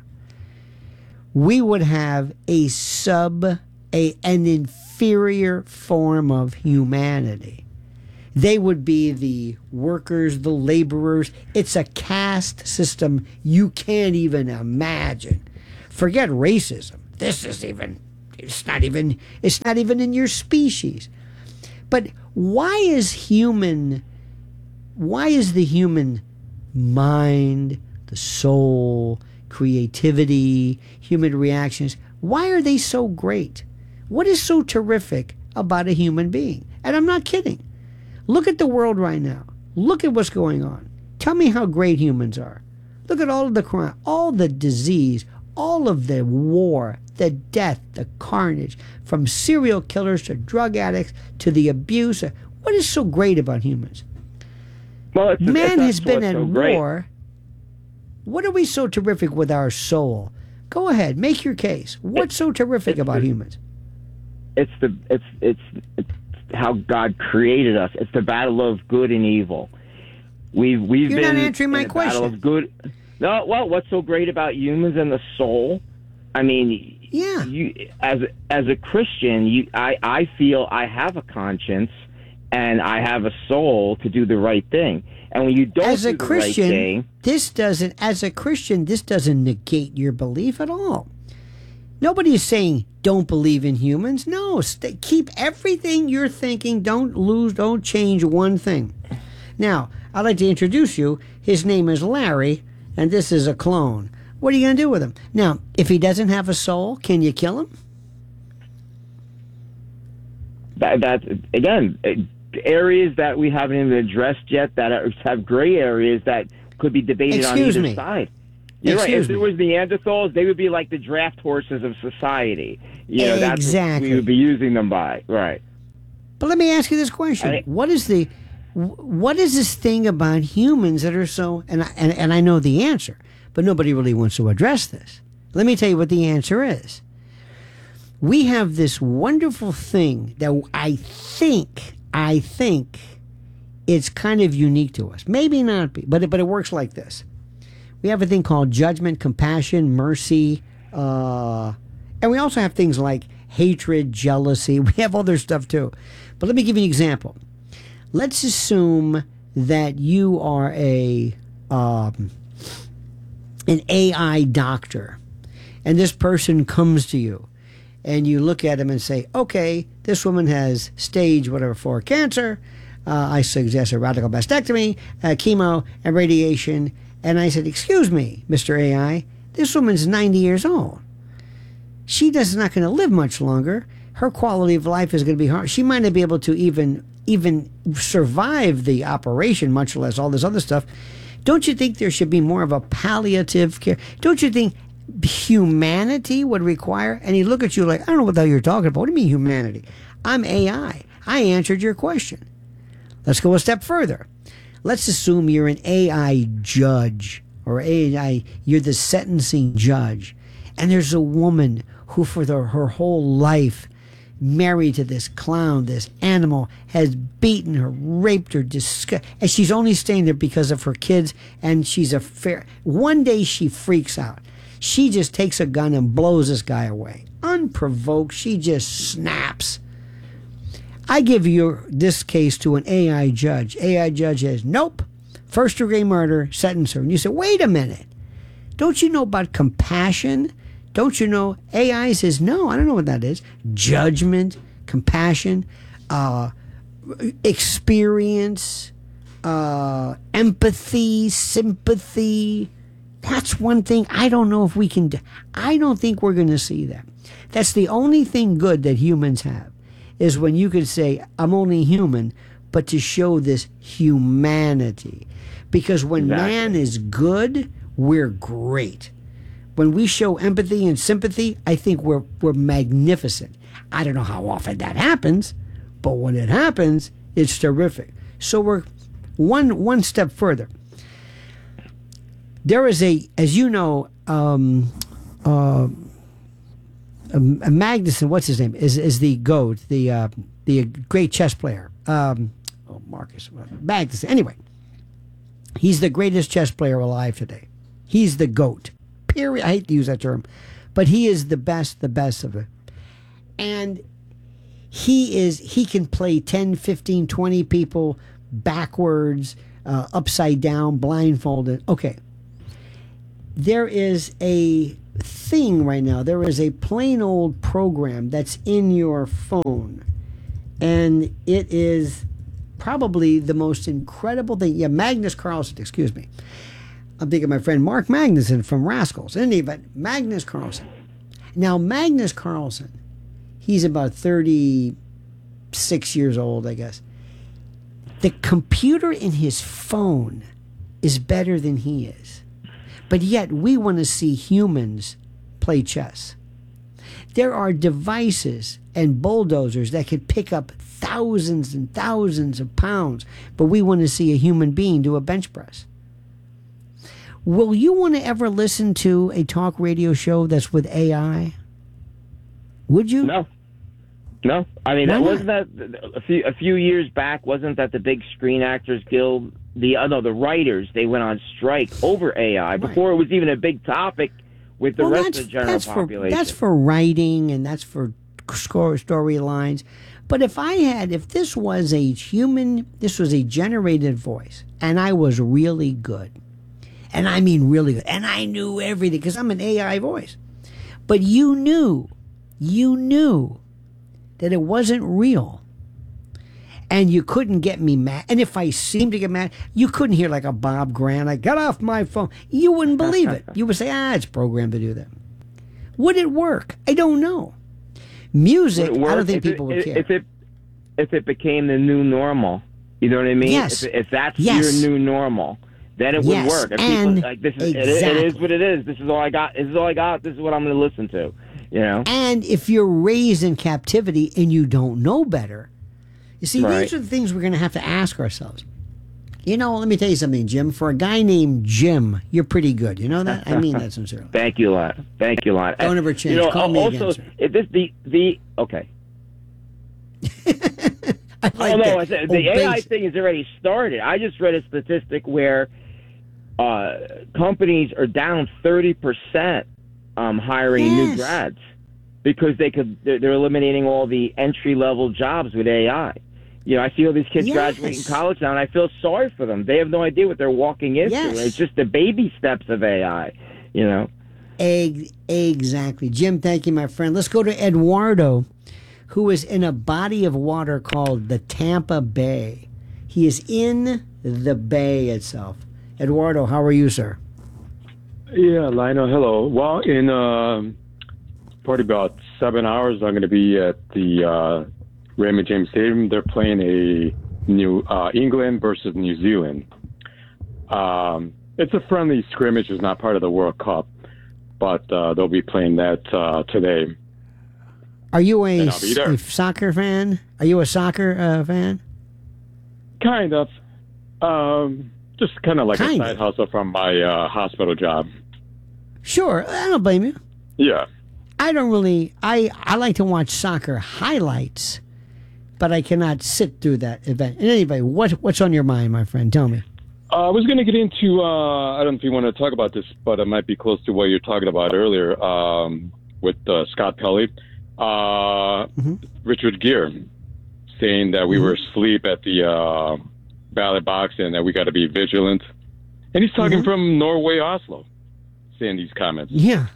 [SPEAKER 1] we would have a sub, a an inferior form of humanity. They would be the workers, the laborers. It's a caste system you can't even imagine. Forget racism. This is even, it's not even, it's not even in your species. But why is human, why is the human mind, the soul, creativity, human reactions. Why are they so great? What is so terrific about a human being? And I'm not kidding. Look at the world right now. Look at what's going on. Tell me how great humans are. Look at all of the crime, all the disease, all of the war, the death, the carnage, from serial killers to drug addicts to the abuse. What is so great about humans?
[SPEAKER 8] Well, it's,
[SPEAKER 1] Man
[SPEAKER 8] it's
[SPEAKER 1] has been at
[SPEAKER 8] so great.
[SPEAKER 1] war. What are we so terrific with our soul? Go ahead, make your case. What's so terrific about
[SPEAKER 8] the,
[SPEAKER 1] humans?
[SPEAKER 8] It's the it's it's it's how God created us. It's the battle of good and evil. We've we've
[SPEAKER 1] You're
[SPEAKER 8] been
[SPEAKER 1] not answering my
[SPEAKER 8] in a
[SPEAKER 1] question.
[SPEAKER 8] battle of good. No, well, what's so great about humans and the soul? I mean,
[SPEAKER 1] yeah.
[SPEAKER 8] You as as a Christian, you I I feel I have a conscience and I have a soul to do the right thing. And when you don't
[SPEAKER 1] as
[SPEAKER 8] do
[SPEAKER 1] a
[SPEAKER 8] the
[SPEAKER 1] Christian,
[SPEAKER 8] right thing,
[SPEAKER 1] this doesn't. As a Christian, this doesn't negate your belief at all. Nobody is saying don't believe in humans. No, st- keep everything you're thinking. Don't lose. Don't change one thing. Now, I'd like to introduce you. His name is Larry, and this is a clone. What are you going to do with him? Now, if he doesn't have a soul, can you kill him?
[SPEAKER 8] that that again. Areas that we haven't even addressed yet that are, have gray areas that could be debated
[SPEAKER 1] Excuse
[SPEAKER 8] on either
[SPEAKER 1] me.
[SPEAKER 8] side. You're right.
[SPEAKER 1] Excuse
[SPEAKER 8] If there
[SPEAKER 1] me.
[SPEAKER 8] was Neanderthals, they would be like the draft horses of society. You know, that's what
[SPEAKER 1] Exactly.
[SPEAKER 8] we would be using them by. Right.
[SPEAKER 1] But let me ask you this question:
[SPEAKER 8] I-
[SPEAKER 1] What is the, what is this thing about humans that are so? And I, and and I know the answer, but nobody really wants to address this. Let me tell you what the answer is. We have this wonderful thing that I think, I think, it's kind of unique to us. Maybe not, be, but it, but it works like this. We have a thing called judgment, compassion, mercy, uh, and we also have things like hatred, jealousy. We have other stuff too. But let me give you an example. Let's assume that you are a um, an A I doctor, and this person comes to you, and you look at him and say, "Okay, this woman has stage whatever four cancer. Uh, I suggest a radical mastectomy, uh, chemo, and radiation." And I said, "Excuse me, Mister A I, this woman's ninety years old. She does not going to live much longer. Her quality of life is going to be hard. She might not be able to even even survive the operation, much less all this other stuff. Don't you think there should be more of a palliative care? Don't you think humanity would require?" And he look at you like, "I don't know what the hell you're talking about. What do you mean humanity? I'm A I. I answered your question." Let's go a step further. Let's assume you're an A I judge, or A I, you're the sentencing judge, and there's a woman who for the, her whole life married to this clown, this animal, has beaten her, raped her, disgust, and she's only staying there because of her kids, and she's a fair. One day she freaks out. She just takes a gun and blows this guy away. Unprovoked, she just snaps. I give you this case to an A I judge. A I judge says, "Nope, first degree murder, sentence her." And you say, "Wait a minute. Don't you know about compassion? Don't you know?" A I says, "No, I don't know what that is." Judgment, compassion, uh, experience, uh, empathy, sympathy. That's one thing I don't know if we can do. I don't think we're going to see that. That's the only thing good that humans have, is when you can say, "I'm only human," but to show this humanity. Because when
[SPEAKER 8] Exactly.
[SPEAKER 1] man is good, we're great. When we show empathy and sympathy, I think we're we're magnificent. I don't know how often that happens, but when it happens, it's terrific. So we're one one step further. There is a, as you know, um, uh, a, a Magnuson, what's his name, is is the GOAT, the uh, the great chess player. Um, oh, Marcus Magnuson. Anyway, he's the greatest chess player alive today. He's the GOAT. Period. I hate to use that term, but he is the best, the best of it. And he is he can play ten, fifteen, twenty people backwards, uh, upside down, blindfolded. Okay. There is a thing right now. There is a plain old program that's in your phone, and it is probably the most incredible thing. Yeah, Magnus Carlsen, excuse me. I'm thinking of my friend Mark Magnuson from Rascals. In any event, Magnus Carlsen. Now, Magnus Carlsen, he's about thirty-six years old, I guess. The computer in his phone is better than he is. But yet, we want to see humans play chess. There are devices and bulldozers that could pick up thousands and thousands of pounds, but we want to see a human being do a bench press. Will you want to ever listen to a talk radio show that's with A I? Would you?
[SPEAKER 8] No. No. I mean,
[SPEAKER 1] Why
[SPEAKER 8] that
[SPEAKER 1] not?
[SPEAKER 8] wasn't that a few, a few years back, wasn't that the big Screen Actors Guild, the, uh, no, the writers, they went on strike over A I before it was even a big topic with the
[SPEAKER 1] Well,
[SPEAKER 8] rest
[SPEAKER 1] that's,
[SPEAKER 8] of the general
[SPEAKER 1] that's
[SPEAKER 8] population.
[SPEAKER 1] For, that's for writing and that's for score storylines. But if I had, if this was a human, this was a generated voice, and I was really good, and I mean really good, and I knew everything because I'm an A I voice, but you knew, you knew that it wasn't real. And you couldn't get me mad. And if I seemed to get mad, you couldn't hear like a Bob Grant, I got off my phone. You wouldn't believe it. You would say, ah, it's programmed to do that. Would it work? I don't know. Music,
[SPEAKER 8] Would it
[SPEAKER 1] I don't
[SPEAKER 8] work
[SPEAKER 1] think
[SPEAKER 8] if
[SPEAKER 1] people
[SPEAKER 8] it,
[SPEAKER 1] would care.
[SPEAKER 8] If it, if it became the new normal, you know what I mean?
[SPEAKER 1] Yes.
[SPEAKER 8] If, if that's
[SPEAKER 1] Yes.
[SPEAKER 8] your new normal, then it
[SPEAKER 1] Yes,
[SPEAKER 8] would work. If
[SPEAKER 1] and
[SPEAKER 8] people, like, this is, it, is- it is what it is. This is all I got. This is all I got. This is what I'm going to listen to. You know?
[SPEAKER 1] And if you're raised in captivity and you don't know better, you see,
[SPEAKER 8] Right.
[SPEAKER 1] these are the things we're going to have to ask ourselves. You know, let me tell you something, Jim. For a guy named Jim, you're pretty good. You know that? I mean that sincerely.
[SPEAKER 8] Thank you a lot. Thank you a lot.
[SPEAKER 1] Don't
[SPEAKER 8] And,
[SPEAKER 1] ever change.
[SPEAKER 8] You know,
[SPEAKER 1] Call me
[SPEAKER 8] also,
[SPEAKER 1] again, sir.
[SPEAKER 8] if this the the okay.
[SPEAKER 1] I like
[SPEAKER 8] oh no,
[SPEAKER 1] that.
[SPEAKER 8] I said,
[SPEAKER 1] Oh,
[SPEAKER 8] the A I
[SPEAKER 1] base-
[SPEAKER 8] thing has already started. I just read a statistic where uh, companies are down thirty percent um, hiring new
[SPEAKER 1] Yes.
[SPEAKER 8] grads because they could they're, they're eliminating all the entry level jobs with A I. You know, I see all these kids
[SPEAKER 1] Yes.
[SPEAKER 8] graduating college now, and I feel sorry for them. They have no idea what they're walking into.
[SPEAKER 1] Yes.
[SPEAKER 8] It's just the baby steps of A I. You know.
[SPEAKER 1] Egg, exactly. Jim, thank you, my friend. Let's go to Eduardo, who is in a body of water called the Tampa Bay. He is in the bay itself. Eduardo, how are you, sir?
[SPEAKER 9] Yeah, Lionel, hello. Well, in uh, probably about seven hours, I'm going to be at the uh, Raymond James Stadium. They're playing a New uh, England versus New Zealand. Um, it's a friendly scrimmage. It's not part of the World Cup, but uh, they'll be playing that uh, today.
[SPEAKER 1] Are you a,
[SPEAKER 9] And I'll be there.
[SPEAKER 1] a soccer fan? Are you a soccer uh, fan?
[SPEAKER 9] Kind of. Um, just kind of like
[SPEAKER 1] Kind
[SPEAKER 9] a side
[SPEAKER 1] of.
[SPEAKER 9] hustle from my uh, hospital job.
[SPEAKER 1] Sure, I don't blame you.
[SPEAKER 9] Yeah.
[SPEAKER 1] I don't really. I I like to watch soccer highlights, but I cannot sit through that event. And anyway, what what's on your mind, my friend? Tell me.
[SPEAKER 9] Uh, I was going to get into, uh, I don't know if you want to talk about this, but it might be close to what you're talking about earlier um, with uh, Scott Pelley. Uh,
[SPEAKER 1] Mm-hmm.
[SPEAKER 9] Richard Gere saying that we were asleep at the uh, ballot box and that we got to be vigilant. And he's talking
[SPEAKER 1] Mm-hmm.
[SPEAKER 9] from Norway, Oslo, saying these comments.
[SPEAKER 1] Yeah.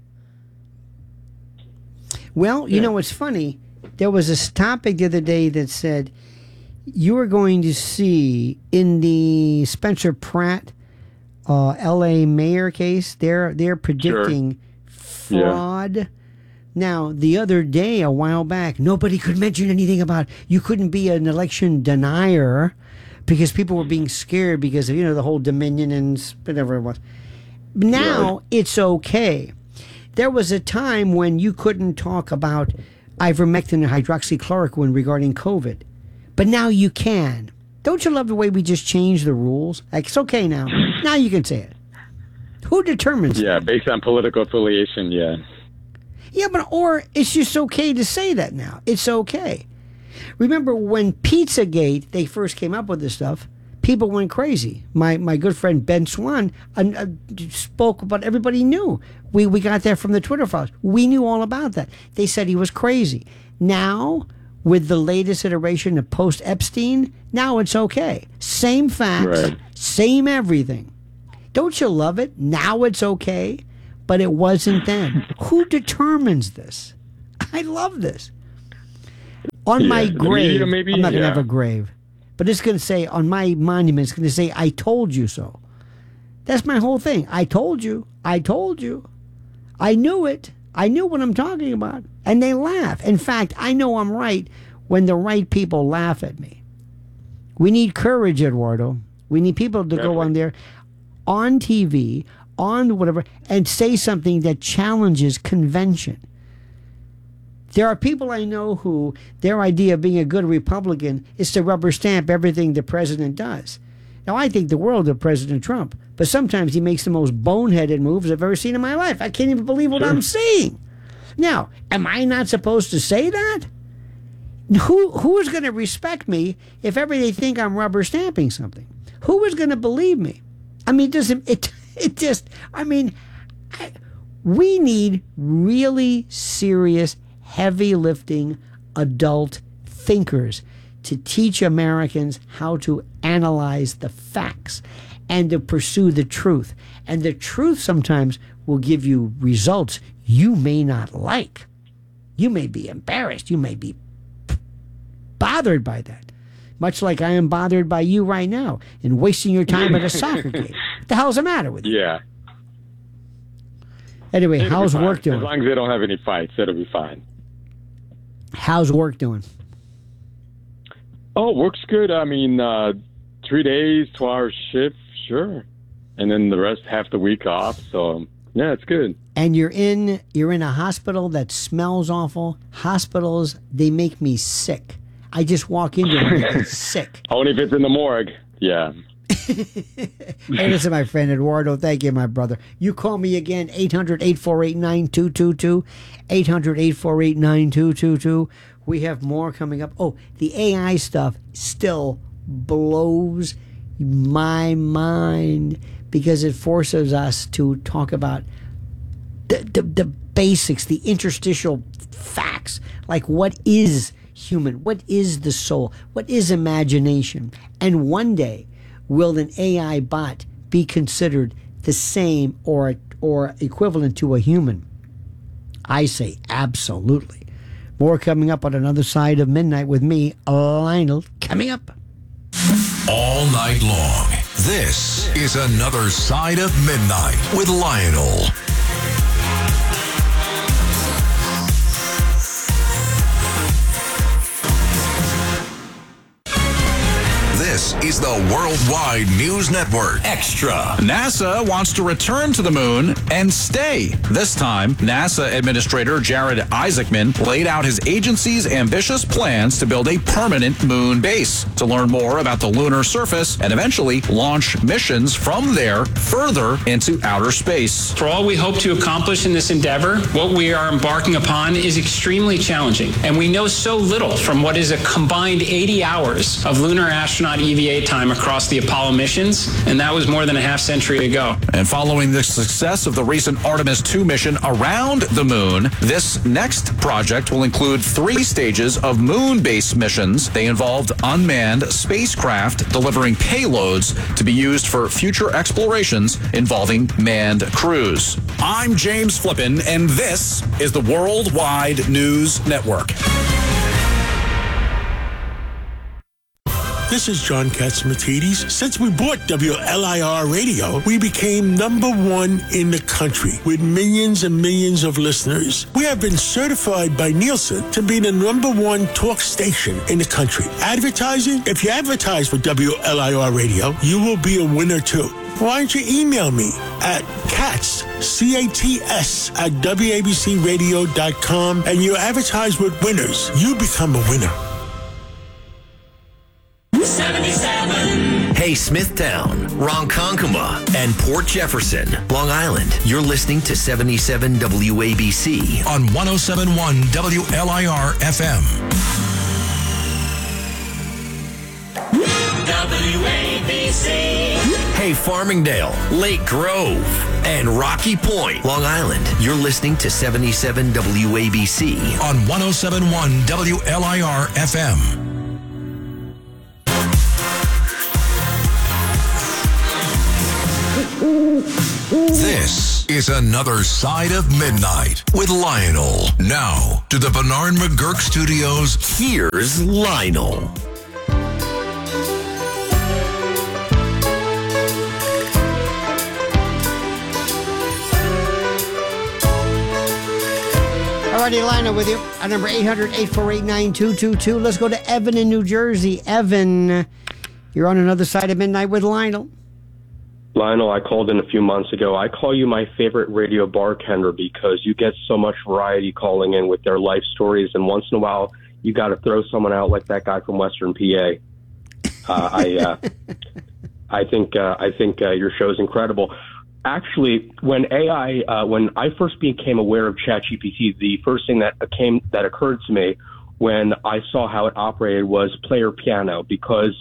[SPEAKER 1] Well, you
[SPEAKER 9] Yeah.
[SPEAKER 1] know what's funny? There was this topic the other day that said you are going to see in the Spencer Pratt uh, L A mayor case. They're they're predicting fraud. Now, the other day, a while back, nobody could mention anything about you couldn't be an election denier because people were being scared because of, you know, the whole Dominion and whatever it was. Now it's okay. There was a time when you couldn't talk about ivermectin and hydroxychloroquine regarding COVID, but now you can. Don't you love the way we just changed the rules? Like, it's okay now. Now you can say it. Who determines
[SPEAKER 9] Yeah,
[SPEAKER 1] that?
[SPEAKER 9] based on political affiliation, yeah.
[SPEAKER 1] Yeah, but or it's just okay to say that now. It's okay. Remember when Pizzagate, they first came up with this stuff, people went crazy. My my good friend Ben Swan uh, uh, spoke about everybody knew. We we got that from the Twitter files. We knew all about that. They said he was crazy. Now, with the latest iteration of post Epstein, now it's okay. Same facts,
[SPEAKER 9] Right.
[SPEAKER 1] same everything. Don't you love it? Now it's okay, but it wasn't then. Who determines this? I love this. On my
[SPEAKER 9] Yeah, the
[SPEAKER 1] grave,
[SPEAKER 9] media maybe?
[SPEAKER 1] I'm not going to
[SPEAKER 9] Yeah.
[SPEAKER 1] have a grave, but it's going to say, on my monument, it's going to say, I told you so. That's my whole thing. I told you. I told you. I knew it. I knew what I'm talking about. And they laugh. In fact, I know I'm right when the right people laugh at me. We need courage, Eduardo. We need people to Definitely. go on there, on T V, on whatever, and say something that challenges convention. There are people I know who their idea of being a good Republican is to rubber stamp everything the president does. Now, I think the world of President Trump, but sometimes he makes the most boneheaded moves I've ever seen in my life. I can't even believe what sure. I'm seeing. Now, am I not supposed to say that? Who who is going to respect me if ever they think I'm rubber stamping something? Who is going to believe me? I mean, does it, it, it just, I mean, I, we need really serious, heavy lifting adult thinkers to teach Americans how to analyze the facts and to pursue the truth. And the truth sometimes will give you results you may not like. You may be embarrassed. You may be bothered by that. Much like I am bothered by you right now and wasting your time at a soccer game. What the hell's the matter with you?
[SPEAKER 9] Yeah.
[SPEAKER 1] Anyway,
[SPEAKER 9] It'll
[SPEAKER 1] how's work doing?
[SPEAKER 9] As long as they don't have any fights, it'll be fine.
[SPEAKER 1] How's work doing?
[SPEAKER 9] Oh, work's good. I mean, uh, three days, twelve-hour shift, sure. And then the rest, half the week off. So, yeah, it's good.
[SPEAKER 1] And you're in you're in a hospital that smells awful. Hospitals, they make me sick. I just walk into them and I'm sick.
[SPEAKER 9] Only if it's in the morgue. Yeah.
[SPEAKER 1] Hey, listen, my friend Eduardo, thank you, my brother. You call me again, eight hundred, eight four eight, nine two two two, eight hundred, eight four eight, nine two two two. We have more coming up. Oh, the A I stuff still blows my mind because it forces us to talk about the, the, the basics, the interstitial facts, like what is human, what is the soul, what is imagination, and one day will an A I bot be considered the same or or equivalent to a human? I say absolutely. More coming up on Another Side of Midnight with me, Lionel, coming up.
[SPEAKER 2] All night long, this is Another Side of Midnight with Lionel. This is the Worldwide News Network.
[SPEAKER 5] Extra.
[SPEAKER 10] NASA wants to return to the moon and stay. This time, NASA Administrator Jared Isaacman laid out his agency's ambitious plans to build a permanent moon base to learn more about the lunar surface and eventually launch missions from there further into outer space.
[SPEAKER 11] For all we hope to accomplish in this endeavor, what we are embarking upon is extremely challenging, and we know so little from what is a combined eighty hours of lunar astronaut E V A time across the Apollo missions, and that was more than a half century ago.
[SPEAKER 10] And following the success of the recent Artemis two mission around the moon, this next project will include three stages of moon-based missions. They involved unmanned spacecraft delivering payloads to be used for future explorations involving manned crews. I'm James Flippin, and this is the Worldwide News Network.
[SPEAKER 12] This is John Katsimatidis. Since we bought W L I R Radio, we became number one in the country with millions and millions of listeners. We have been certified by Nielsen to be the number one talk station in the country. Advertising? If you advertise with W L I R Radio, you will be a winner too. Why don't you email me at cats, C A T S, at W A B C radio dot com and you advertise with winners. You become a winner.
[SPEAKER 5] seventy-seven. Hey, Smithtown, Ronkonkoma, and Port Jefferson, Long Island. You're listening to seventy-seven W A B C
[SPEAKER 2] on one oh seven point one W L I R F M.
[SPEAKER 5] W A B C. Hey, Farmingdale, Lake Grove, and Rocky Point, Long Island. You're listening to seventy-seven W A B C
[SPEAKER 2] on one oh seven point one W L I R F M. This is Another Side of Midnight with Lionel. Now to the Bernard McGurk Studios.
[SPEAKER 5] Here's Lionel.
[SPEAKER 1] righty, Lionel with you. Our number eight hundred, eight four eight, nine two two two. Let's go to Evan in New Jersey. Evan, you're on another side of midnight with Lionel.
[SPEAKER 13] Lionel, I called in a few months ago. I call you my favorite radio bartender because you get so much variety calling in with their life stories, and once in a while you got to throw someone out like that guy from Western P A. Uh, I uh, I think uh, I think uh, your show is incredible. Actually, when A I, uh, when I first became aware of ChatGPT, the first thing that came that occurred to me when I saw how it operated was player piano, because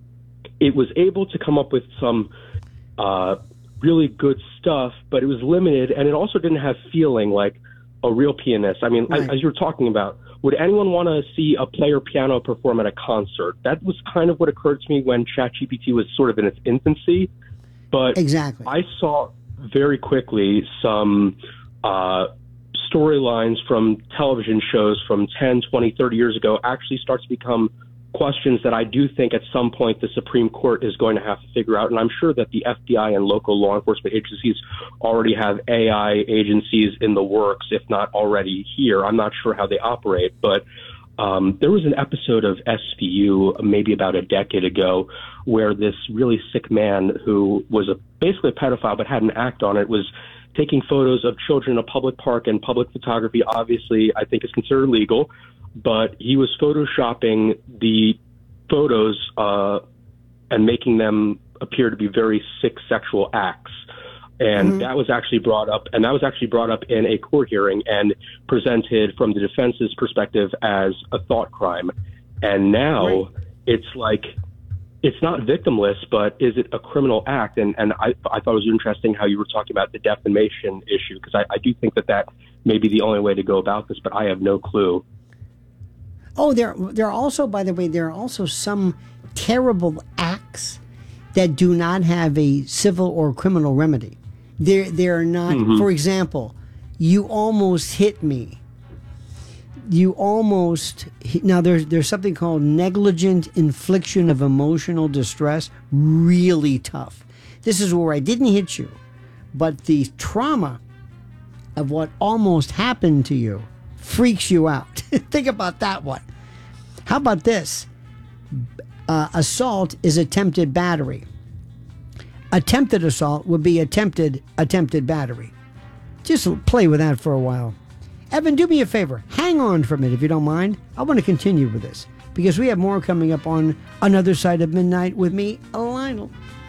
[SPEAKER 13] it was able to come up with some uh, really good stuff, but it was limited, and it also didn't have feeling like a real pianist. I mean,
[SPEAKER 1] Right.
[SPEAKER 13] as, as you were talking about, would anyone want to see a player piano perform at a concert? That was kind of what occurred to me when ChatGPT was sort of in its infancy. But
[SPEAKER 1] exactly.
[SPEAKER 13] I saw very quickly some uh, storylines from television shows from ten, twenty, thirty years ago actually start to become questions that I do think at some point the Supreme Court is going to have to figure out. And I'm sure that the F B I and local law enforcement agencies already have A I agencies in the works, if not already here. I'm not sure how they operate, but Um, there was an episode of S V U maybe about a decade ago where this really sick man who was a, basically a pedophile but had an act on it was taking photos of children in a public park, and public photography obviously I think is considered illegal, but he was photoshopping the photos uh, and making them appear to be very sick sexual acts. And mm-hmm. that was actually brought up, and that was actually brought up in a court hearing and presented from the defense's perspective as a thought crime. And now right. it's like, it's not victimless, but is it a criminal act? And and I, I thought it was interesting how you were talking about the defamation issue, because I, I do think that that may be the only way to go about this, but I have no clue.
[SPEAKER 1] Oh, there, there are also, by the way, there are also some terrible acts that do not have a civil or criminal remedy. They're, they're not, mm-hmm. for example, you almost hit me. You almost, hit, now there's, there's something called negligent infliction of emotional distress, really tough. This is where I didn't hit you, but the trauma of what almost happened to you freaks you out. Think about that one. How about this? Uh, assault is attempted battery. Attempted assault would be attempted attempted battery. Just play with that for a while. Evan, do me a favor. Hang on for a minute if you don't mind. I want to continue with this because we have more coming up on Another Side of Midnight with me, Lionel.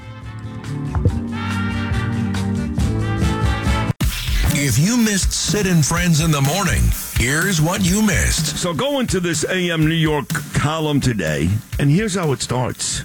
[SPEAKER 2] If you missed Sid and Friends in the morning, here's what you missed.
[SPEAKER 4] So go into this A M New York column today, and here's how it starts.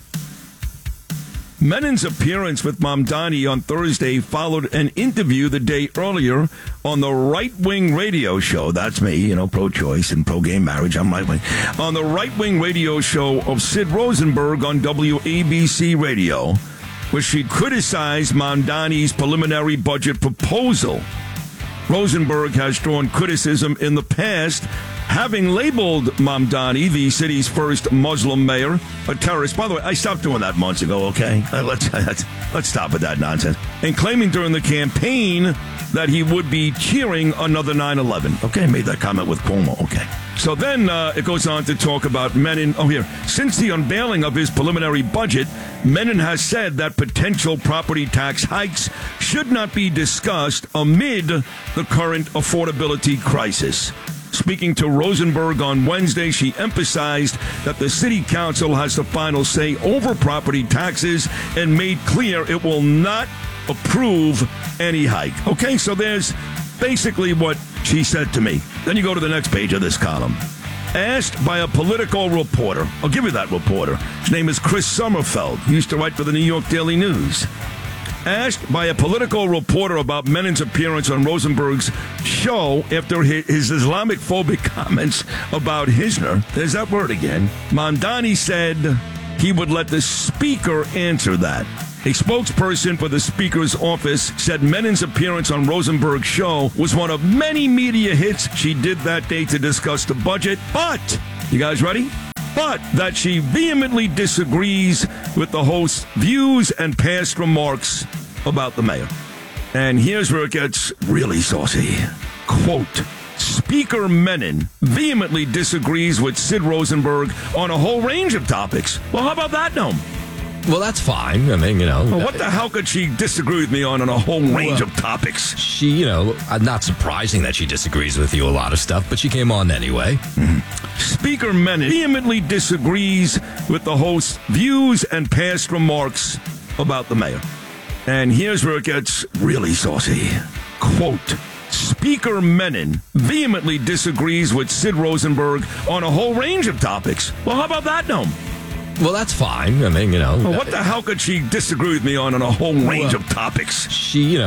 [SPEAKER 4] Menon's appearance with Mamdani on Thursday followed an interview the day earlier on the right-wing radio show. That's me, you know, pro-choice and pro-gay marriage. I'm right-wing. On the right-wing radio show of Sid Rosenberg on W A B C Radio, where she criticized Mamdani's preliminary budget proposal. Rosenberg has drawn criticism in the past, having labeled Mamdani, the city's first Muslim mayor, a terrorist. By the way, I stopped doing that months ago, okay? Uh, let's, let's, let's stop with that nonsense. And claiming during the campaign that he would be cheering another nine eleven. Okay, made that comment with Cuomo, okay. So then uh, it goes on to talk about Menon. Oh, here. Since the unveiling of his preliminary budget, Menon has said that potential property tax hikes should not be discussed amid the current affordability crisis. Speaking to Rosenberg on Wednesday, she emphasized that the city council has the final say over property taxes and made clear it will not approve any hike. Okay, so there's basically what she said to me. Then you go to the next page of this column. Asked by a political reporter, I'll give you that reporter. His name is Chris Sommerfeld. He used to write for the New York Daily News. Asked by a political reporter about Menon's appearance on Rosenberg's show after his Islamic phobic comments about Hisner, there's that word again, Mamdani said he would let the speaker answer that. A spokesperson for the Speaker's office said Menon's appearance on Rosenberg's show was one of many media hits she did that day to discuss the budget, but, you guys ready? But that she vehemently disagrees with the host's views and past remarks about the mayor. And here's where it gets really saucy. Quote, Speaker Menon vehemently disagrees with Sid Rosenberg on a whole range of topics. Well, how about that, Noam?
[SPEAKER 14] Well, that's fine. I mean, you know.
[SPEAKER 4] Well, what the hell could she disagree with me on on a whole range
[SPEAKER 14] Well,
[SPEAKER 4] of topics?
[SPEAKER 14] She, you know, uh, not surprising that she disagrees with you a lot of stuff, but she came on anyway.
[SPEAKER 4] Mm-hmm. Speaker Menon vehemently disagrees with the host's views and past remarks about the mayor. And here's where it gets really saucy. Quote, Speaker Menon vehemently disagrees with Sid Rosenberg on a whole range of topics. Well, how about that, Noam?
[SPEAKER 14] Well, that's fine. I mean, you know.
[SPEAKER 4] Well, what the hell could she disagree with me on on a whole range
[SPEAKER 14] Well,
[SPEAKER 4] of topics?
[SPEAKER 14] She, you know.